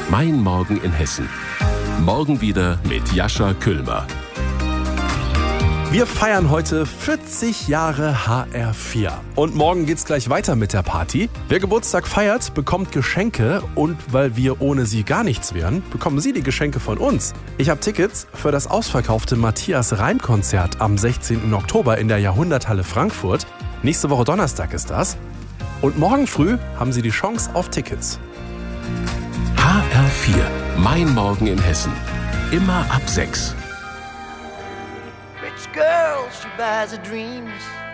Mein Morgen in Hessen. Morgen wieder mit Jascha Küllmer. Wir feiern heute 40 Jahre HR4. Und morgen geht's gleich weiter mit der Party. Wer Geburtstag feiert, bekommt Geschenke. Und weil wir ohne sie gar nichts wären, bekommen sie die Geschenke von uns. Ich habe Tickets für das ausverkaufte Matthias-Reim-Konzert am 16. Oktober in der Jahrhunderthalle Frankfurt. Nächste Woche Donnerstag ist das. Und morgen früh haben Sie die Chance auf Tickets. HR4. Mein Morgen in Hessen. Immer ab 6. Rich girl, she buys her dreams.